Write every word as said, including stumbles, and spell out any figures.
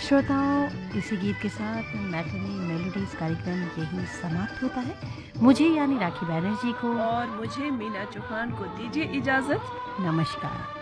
श्रोताओं, इसी गीत के साथ मैटिनी मेलोडीज कार्यक्रम यही समाप्त होता है। मुझे यानी राखी बैनर्जी को और मुझे मीना चौहान को दीजिए इजाजत। नमस्कार।